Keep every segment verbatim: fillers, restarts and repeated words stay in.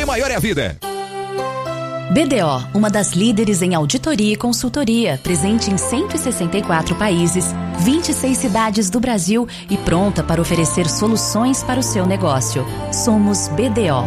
Maior é a vida. B D O, uma das líderes em auditoria e consultoria, presente em cento e sessenta e quatro países, vinte e seis cidades do Brasil e pronta para oferecer soluções para o seu negócio. Somos B D O.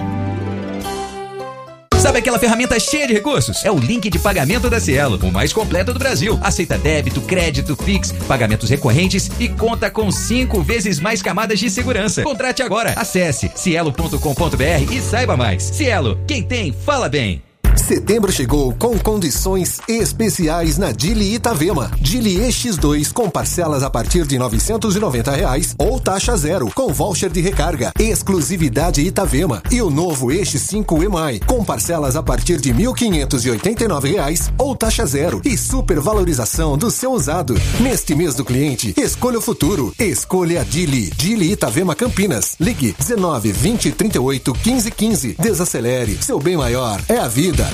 Sabe aquela ferramenta cheia de recursos? É o link de pagamento da Cielo, o mais completo do Brasil. Aceita débito, crédito, Pix, pagamentos recorrentes e conta com cinco vezes mais camadas de segurança. Contrate agora. Acesse cielo ponto com ponto br e saiba mais. Cielo, quem tem, fala bem. Setembro chegou com condições especiais na Dili Itavema. Dili E X dois com parcelas a partir de novecentos e noventa reais ou taxa zero com voucher de recarga. Exclusividade Itavema. E o novo E X cinco E M I com parcelas a partir de mil quinhentos e oitenta e nove reais ou taxa zero e supervalorização do seu usado. Neste mês do cliente, escolha o futuro. Escolha a Dili. Dili Itavema Campinas. Ligue dezenove, vinte, trinta e oito, quinze, quinze. Desacelere. Seu bem maior é a vida.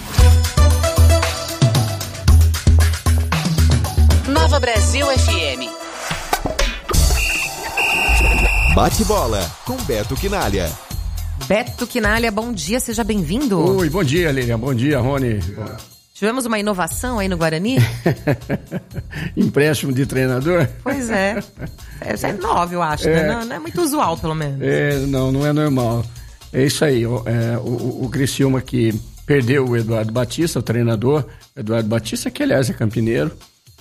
Nova Brasil F M. Bate bola com Beto Quinalha. Beto Quinalha, bom dia, seja bem-vindo. Oi, bom dia, Lilian, bom dia, Rony. Tivemos uma inovação aí no Guarani? Empréstimo de treinador? Pois é. Essa é nova, eu acho, é, né? Não, não é muito usual, pelo menos. É, não, não é normal. É isso aí, o, é, o, o Criciúma que perdeu o Eduardo Batista, o treinador. Eduardo Batista, que aliás é campineiro,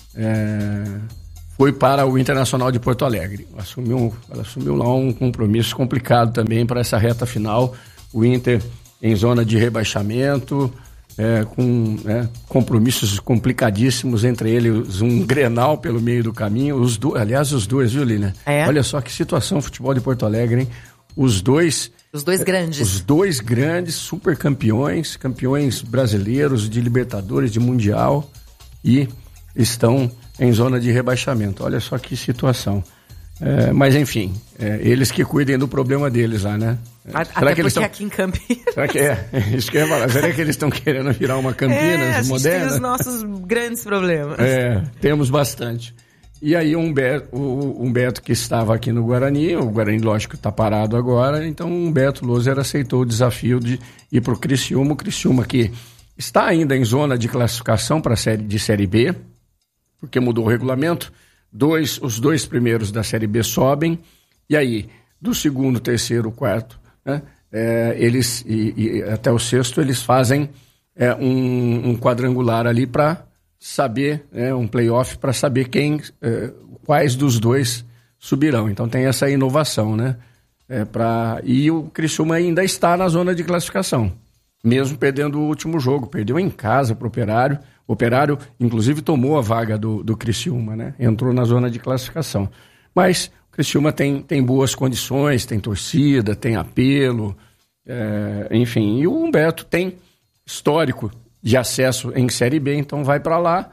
é, foi para o Internacional de Porto Alegre. Assumiu, assumiu lá um compromisso complicado também para essa reta final. O Inter em zona de rebaixamento, é, com é, compromissos complicadíssimos, entre eles um Grenal pelo meio do caminho. Os do, aliás, os dois, viu, Lina? É? Olha só que situação o futebol de Porto Alegre, hein? Os dois... Os dois grandes. Os dois grandes, super campeões, campeões brasileiros de Libertadores, de Mundial, e estão em zona de rebaixamento. Olha só que situação. É, mas enfim, é, eles que cuidem do problema deles lá, né? A, será até que eles porque tão... aqui em Campinas... Será que é? Isso que eu ia falar. Será que eles estão querendo virar uma Campinas é, a gente moderna? tem os nossos grandes problemas. É, temos bastante. E aí o Humberto, o Humberto que estava aqui no Guarani, o Guarani lógico está parado agora, então o Humberto Loser aceitou o desafio de ir para o Criciúma. O Criciúma que está ainda em zona de classificação para a série de Série B, porque mudou o regulamento. Dois, os dois primeiros da Série B sobem, e aí do segundo, terceiro, quarto, né, é, eles, e, e até o sexto, eles fazem é, um, um quadrangular ali para saber, é, um playoff para saber quem, é, quais dos dois subirão. Então tem essa inovação, né? É, pra... E o Criciúma ainda está na zona de classificação, mesmo perdendo o último jogo. Perdeu em casa para o Operário. O Operário, inclusive, tomou a vaga do, do Criciúma, né? Entrou na zona de classificação. Mas o Criciúma tem, tem boas condições, tem torcida, tem apelo, é, enfim. E o Humberto tem histórico de acesso em Série B, então vai para lá.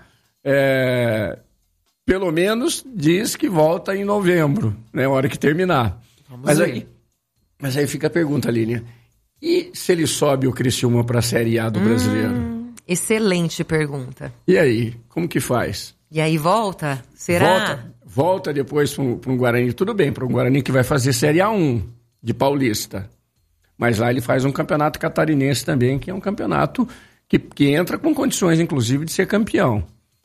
É, pelo menos diz que volta em novembro, né, hora que terminar. Mas aí, mas aí fica a pergunta, Línia. E se ele sobe o Criciúma para a Série A do hum, Brasileiro? Excelente pergunta. E aí, como que faz? E aí volta? Será? Volta, volta depois para um Guarani. Tudo bem, para um Guarani que vai fazer Série A um de Paulista. Mas lá ele faz um campeonato catarinense também, que é um campeonato que, que entra com condições, inclusive, de ser campeão.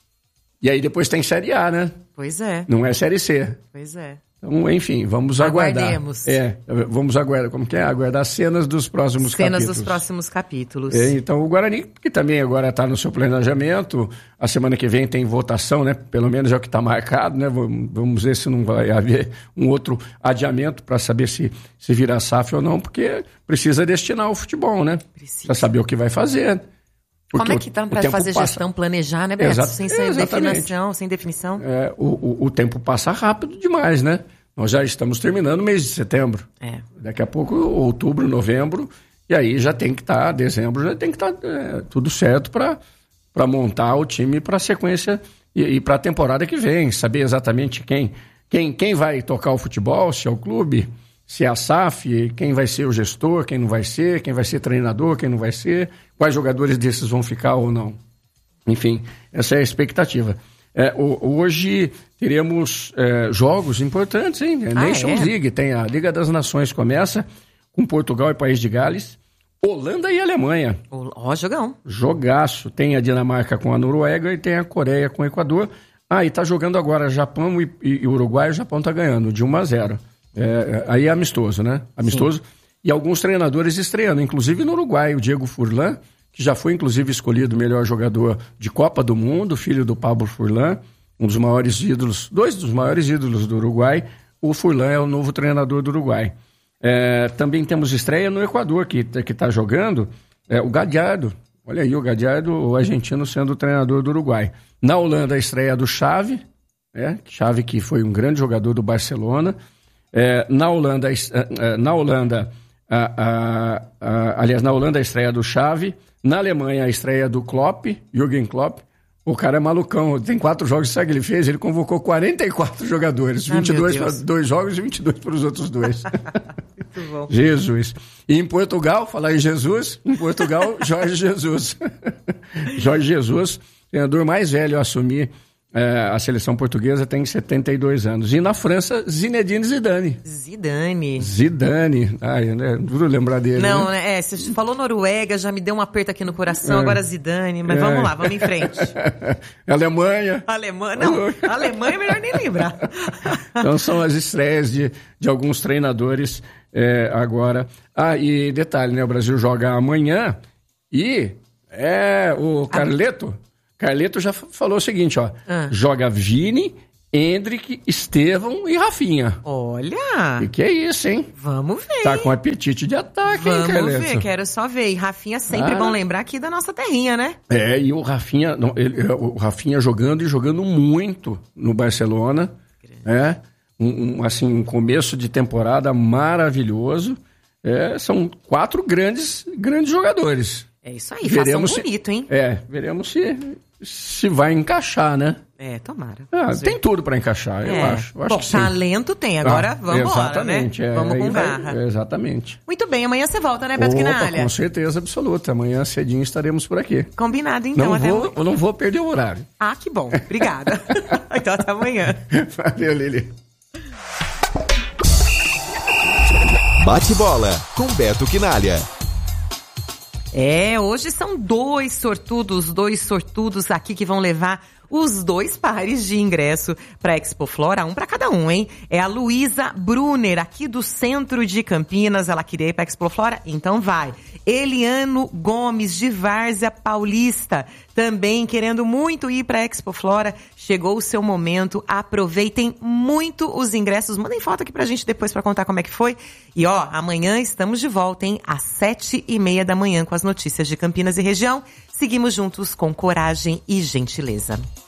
E aí depois tem Série A, né? Pois é. Não é Série C. Pois é. Então, enfim, vamos aguardar. Aguardemos. É, vamos aguardar, como que é? Aguardar cenas dos próximos cenas capítulos. Cenas dos próximos capítulos. É, então, o Guarani, que também agora está no seu planejamento, a semana que vem tem votação, né? Pelo menos é o que está marcado, né? Vamos ver se não vai haver um outro adiamento para saber se, se vira S A F ou não, porque precisa destinar o futebol, né? Precisa. Para saber o que vai fazer. Porque como é que dá para fazer passa... gestão, planejar, né, Beto? Exato, sem ser definição, sem definição? É, o, o, o tempo passa rápido demais, né? Nós já estamos terminando o mês de setembro. É. Daqui a pouco, outubro, novembro, e aí já tem que estar, tá, dezembro, já tem que estar tá, é, tudo certo para montar o time para a sequência e, e para a temporada que vem. Saber exatamente quem, quem, quem vai tocar o futebol, se é o clube, se é a S A F, quem vai ser o gestor, quem não vai ser, quem vai ser treinador, quem não vai ser, quais jogadores desses vão ficar ou não. Enfim, essa é a expectativa. É, hoje teremos é, jogos importantes, hein? Ah, Nations é? League, tem a Liga das Nações, começa com Portugal e País de Gales. Holanda e Alemanha. Ó, jogão. Jogaço. Tem a Dinamarca com a Noruega e tem a Coreia com o Equador. Ah, e tá jogando agora Japão e, e, e Uruguai. O Japão tá ganhando de um a zero. É, aí é amistoso, né? Amistoso. Sim. E alguns treinadores estreando, inclusive no Uruguai. O Diego Furlan, que já foi inclusive escolhido o melhor jogador de Copa do Mundo, filho do Pablo Furlan, um dos maiores ídolos, dois dos maiores ídolos do Uruguai. O Furlan é o novo treinador do Uruguai. É, também temos estreia no Equador, que está jogando, é, o Gallardo. Olha aí, o Gallardo, o argentino, sendo o treinador do Uruguai. Na Holanda, a estreia do Xavi, é, Xavi que foi um grande jogador do Barcelona. É, na Holanda, na Holanda a, a, a, aliás, na Holanda, a estreia do Xavi. Na Alemanha, a estreia do Klopp, Jürgen Klopp. O cara é malucão, tem quatro jogos, sabe o que ele fez? Ele convocou quarenta e quatro jogadores, vinte e dois ah, para dois jogos e vinte e dois para os outros dois. Muito bom. Jesus. E em Portugal, falar em Jesus, em Portugal, Jorge Jesus. Jorge Jesus, treinador mais velho a assumir é, a seleção portuguesa, tem setenta e dois anos. E na França, Zinedine Zidane. Zidane. Zidane. Ai, é duro lembrar dele. Não, né? é, você falou Noruega, já me deu um aperto aqui no coração, é. Agora Zidane, mas é. Vamos lá, vamos em frente. Alemanha. Alemanha, não, Alemanha é melhor nem lembrar. Então são as estreias de, de alguns treinadores é, agora. Ah, e detalhe, né, o Brasil joga amanhã e é o Carleto... Carleto já falou o seguinte, ó. Ah. Joga Vini, Endrick, Estevão e Rafinha. Olha! E que é isso, hein? Vamos ver. Tá com apetite de ataque, Vamos hein, Carleto? Vamos ver, quero só ver. E Rafinha sempre ah. bom lembrar aqui da nossa terrinha, né? É, e o Rafinha, não, ele, o Rafinha jogando e jogando muito no Barcelona. É, um, um, assim, um começo de temporada maravilhoso. É, são quatro grandes, grandes jogadores. É isso aí, veremos façam bonito, se, hein? É, veremos se... se vai encaixar, né? É, tomara. Ah, tem tudo pra encaixar, eu é. acho. Eu Bom, acho que talento tem, agora ah, vamos embora, né? É, vamos com garra. Vai, exatamente. Muito bem, amanhã você volta, né, Beto Quinalha? Com certeza absoluta. Amanhã cedinho estaremos por aqui. Combinado, então. Não até vou, amanhã. Eu não vou perder o horário. Ah, que bom. Obrigada. Então, até amanhã. Valeu, Lili. Bate bola com Beto Quinalha. É, hoje são dois sortudos, dois sortudos aqui que vão levar os dois pares de ingresso para a Expo Flora, um para cada um, hein? É a Luísa Brunner, aqui do centro de Campinas, ela queria ir para a Expo Flora, então vai. Eliano Gomes, de Várzea Paulista, também querendo muito ir para a Expo Flora, chegou o seu momento, aproveitem muito os ingressos, mandem foto aqui pra gente depois para contar como é que foi. E ó, amanhã estamos de volta, hein? Às sete e meia da manhã com as notícias de Campinas e região. Seguimos juntos com coragem e gentileza.